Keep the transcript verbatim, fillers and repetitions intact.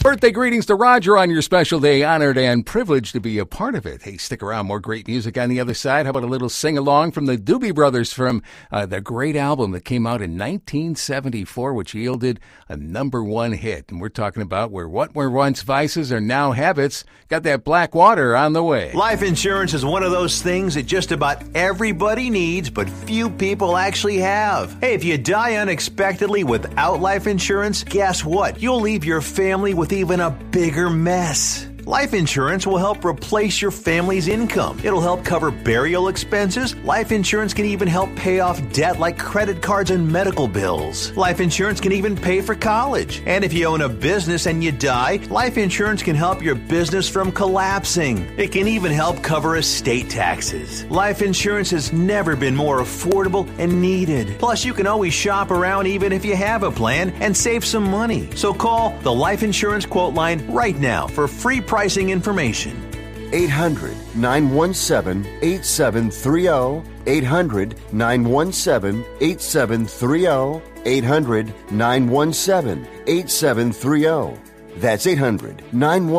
Birthday greetings to Roger on your special day. Honored and privileged to be a part of it. Hey, stick around. More great music on the other side. How about a little sing-along from the Doobie Brothers from uh, the great album that came out in nineteen seventy-four, which yielded a number one hit. And we're talking about where what were once vices are now habits. Got that black water on the way. Life insurance is one of those things that just about everybody needs, but few people actually have. Hey, if you die unexpectedly without life insurance, guess what? You'll leave your family with even a bigger mess. Life insurance will help replace your family's income. It'll help cover burial expenses. Life insurance can even help pay off debt like credit cards and medical bills. Life insurance can even pay for college. And if you own a business and you die, life insurance can help your business from collapsing. It can even help cover estate taxes. Life insurance has never been more affordable and needed. Plus, you can always shop around even if you have a plan and save some money. So call the Life Insurance Quote Line right now for free pricing information. eight hundred, nine one seven, eight seven three zero. eight hundred, nine one seven, eight seven three zero. eight hundred, nine one seven, eight seven three zero. That's eight hundred, nine one seven